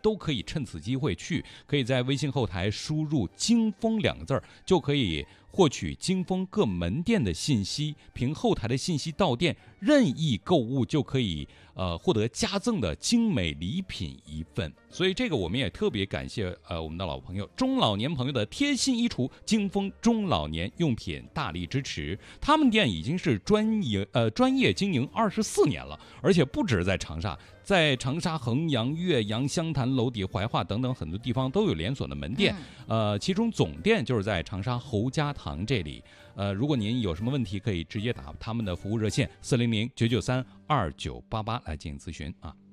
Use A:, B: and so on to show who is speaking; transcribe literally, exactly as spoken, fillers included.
A: 都可以趁此机会去，可以在微信后台输入京丰两个字儿，就可以获取京丰各门店的信息，凭后台的信息到店任意购物就可以呃获得加赠的精美礼品一份。所以这个我们也特别感谢呃我们的老朋友中老年朋友的贴心衣橱，京丰中老年用品大力支持。他们店已经是专业呃专业经营二十四年了，而且不止在长沙，在长沙衡阳、岳阳、湘潭、娄底、怀化等等很多地方都有连锁的门店，嗯、呃，其中总店就是在长沙侯家塘这里。呃，如果您有什么问题，可以直接打他们的服务热线四零零九九三二九八八来进行咨询啊。